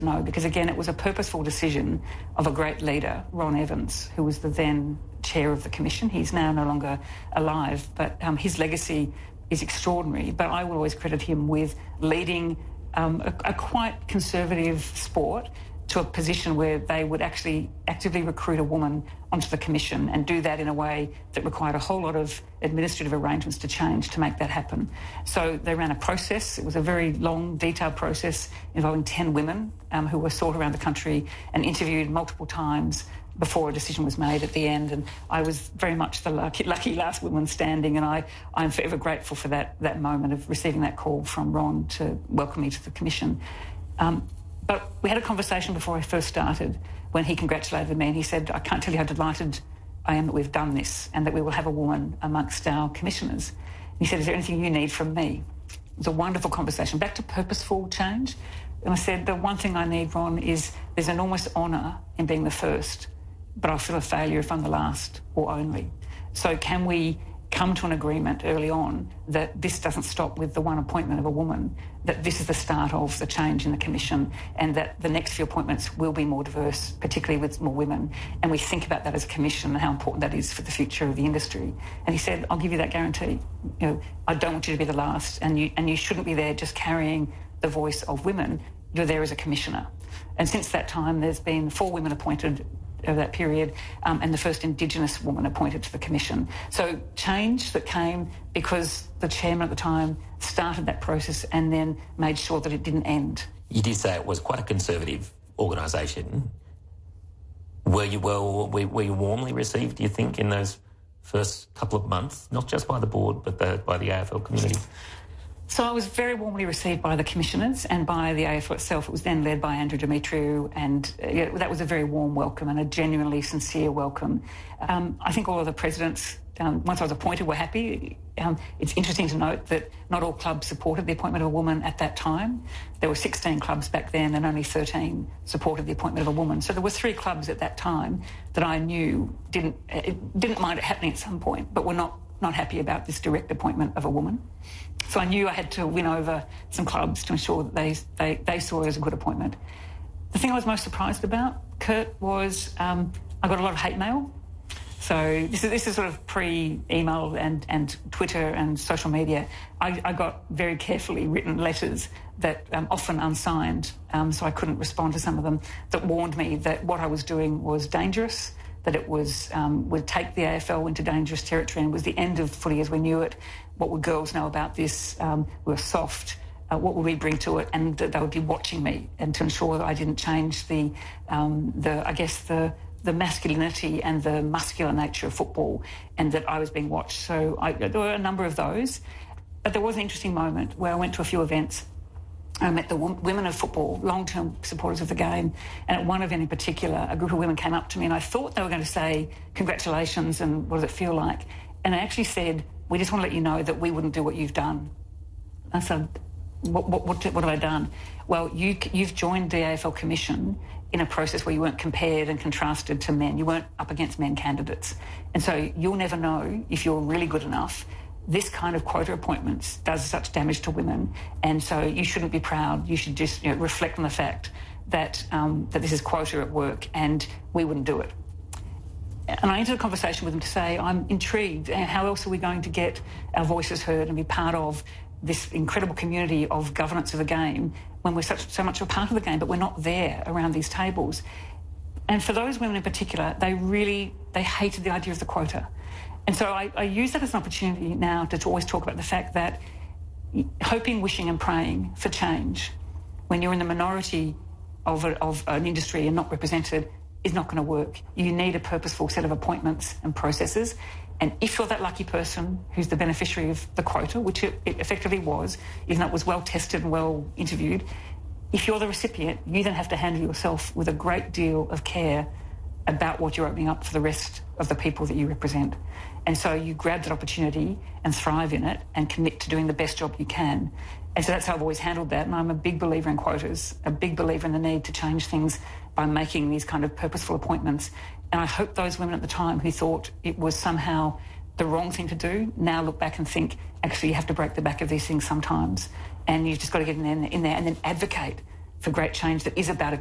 No, because again, it was a purposeful decision of a great leader, Ron Evans, who was the then chair of the commission. He's now no longer alive, but his legacy is extraordinary. But I will always credit him with leading a quite conservative sport to a position where they would actually actively recruit a woman onto the commission and do that in a way that required a whole lot of administrative arrangements to change to make that happen. So they ran a process. It was a very long, detailed process involving 10 women who were sought around the country and interviewed multiple times before a decision was made at the end. And I was very much the lucky last woman standing, and I'm forever grateful for that moment of receiving that call from Ron to welcome me to the commission. But we had a conversation before I first started when he congratulated me, and he said, I can't tell you how delighted I am that we've done this and that we will have a woman amongst our commissioners. And he said, is there anything you need from me? It was a wonderful conversation. Back to purposeful change. And I said, the one thing I need, Ron, is there's enormous honour in being the first, but I feel a failure if I'm the last or only. So can we come to an agreement early on that this doesn't stop with the one appointment of a woman, that this is the start of the change in the commission, and that the next few appointments will be more diverse, particularly with more women, and we think about that as a commission and how important that is for the future of the industry. And he said, I'll give you that guarantee. You know, I don't want you to be the last, and you shouldn't be there just carrying the voice of women. You're there as a commissioner. And since that time, there's been 4 women appointed over that period, and the first Indigenous woman appointed to the commission. So change that came because the chairman at the time started that process and then made sure that it didn't end. You did say it was quite a conservative organisation. Were you warmly received, do you think, in those first couple of months, not just by the board but by the AFL community? So I was very warmly received by the commissioners and by the AFL itself. It was then led by Andrew Demetriou, and that was a very warm welcome and a genuinely sincere welcome. I think all of the presidents, once I was appointed, were happy. It's interesting to note that not all clubs supported the appointment of a woman at that time. There were 16 clubs back then and only 13 supported the appointment of a woman. So there were 3 clubs at that time that I knew didn't mind it happening at some point, but were not happy about this direct appointment of a woman. So I knew I had to win over some clubs to ensure that they saw it as a good appointment. The thing I was most surprised about, Kurt, was I got a lot of hate mail. So this is sort of pre-email and Twitter and social media. I got very carefully written letters that often unsigned, so I couldn't respond to some of them, that warned me that what I was doing was dangerous, that it was would take the AFL into dangerous territory and was the end of footy as we knew it. What would girls know about this? We're soft. What would we bring to it? And that they would be watching me, and to ensure that I didn't change the masculinity and the muscular nature of football, and that I was being watched. So there were a number of those. But there was an interesting moment where I went to a few events. I met the women of football, long-term supporters of the game, and at one event in particular, a group of women came up to me and I thought they were going to say, congratulations and what does it feel like? And they actually said, we just want to let you know that we wouldn't do what you've done. I said, what have I done? Well, you've joined the AFL Commission in a process where you weren't compared and contrasted to men. You weren't up against men candidates. And so you'll never know if you're really good enough. This kind of quota appointments does such damage to women, and so you shouldn't be proud. You should just reflect on the fact that that this is quota at work, and we wouldn't do it. And I entered a conversation with them to say, I'm intrigued. How else are we going to get our voices heard and be part of this incredible community of governance of the game when we're so much a part of the game, but we're not there around these tables? And for those women in particular, they hated the idea of the quota. And so I use that as an opportunity now to always talk about the fact that hoping, wishing and praying for change when you're in the minority of an industry and not represented is not going to work. You need a purposeful set of appointments and processes. And if you're that lucky person who's the beneficiary of the quota, which it effectively was, even though it was well tested and well interviewed, if you're the recipient, you then have to handle yourself with a great deal of care about what you're opening up for the rest of the people that you represent. And so you grab that opportunity and thrive in it and commit to doing the best job you can. And so that's how I've always handled that. And I'm a big believer in quotas, a big believer in the need to change things by making these kind of purposeful appointments. And I hope those women at the time who thought it was somehow the wrong thing to do now look back and think, actually, you have to break the back of these things sometimes. And you've just got to get in there and then advocate for great change that is about